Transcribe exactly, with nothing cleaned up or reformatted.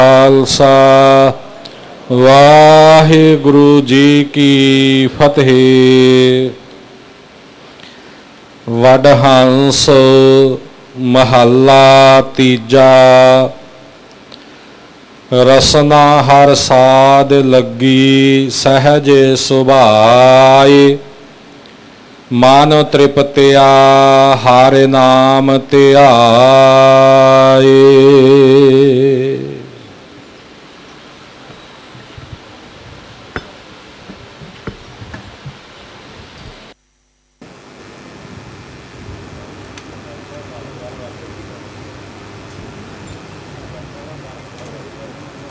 ਖਾਲਸਾ ਵਾਹਿਗੁਰੂ ਜੀ ਕੀ ਫਤਿਹ। ਵਡਹੰਸ ਮਹੱਲਾ ਤੀਜਾ। ਰਸਨਾ ਹਰ ਸਾਧ ਲੱਗੀ ਸਹਿਜ ਸੁਭਾਏ, ਮਨ ਤ੍ਰਿਪਤਿਆ ਹਰਿ ਨਾਮ ਧਿਆਏ।